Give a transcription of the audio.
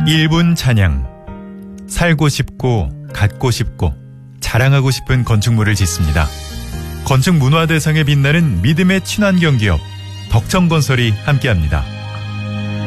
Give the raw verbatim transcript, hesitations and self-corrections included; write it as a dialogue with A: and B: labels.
A: 일 분 찬양. 살고 싶고 갖고 싶고 자랑하고 싶은 건축물을 짓습니다. 건축 문화 대상에 빛나는 믿음의 친환경 기업 덕천건설이 함께합니다.